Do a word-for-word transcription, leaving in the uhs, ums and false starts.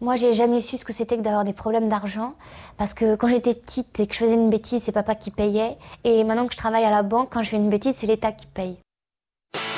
Moi, j'ai jamais su ce que c'était que d'avoir des problèmes d'argent. Parce que quand j'étais petite et que je faisais une bêtise, c'est papa qui payait. Et maintenant que je travaille à la banque, quand je fais une bêtise, c'est l'État qui paye.